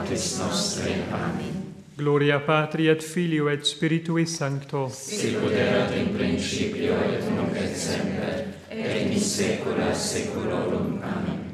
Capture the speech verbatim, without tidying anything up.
mortis nostre. Amen. Gloria Patri et Filio et Spiritui Sancto. Sicut erat in principio et nunc et semper, et in saecula saeculorum. Amen.